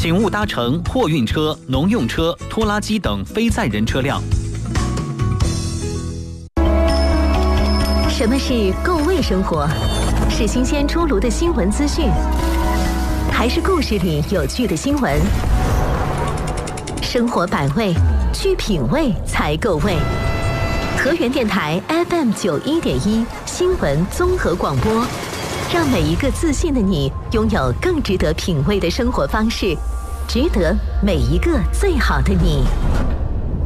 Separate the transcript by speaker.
Speaker 1: 请勿搭乘货运车、农用车、拖拉机等非载人车辆。
Speaker 2: 什么是够味生活？是新鲜出炉的新闻资讯，还是故事里有趣的新闻？生活百味，去品味才够味。河源电台 FM91.1新闻综合广播，让每一个自信的你拥有更值得品味的生活方式，值得每一个最好的你。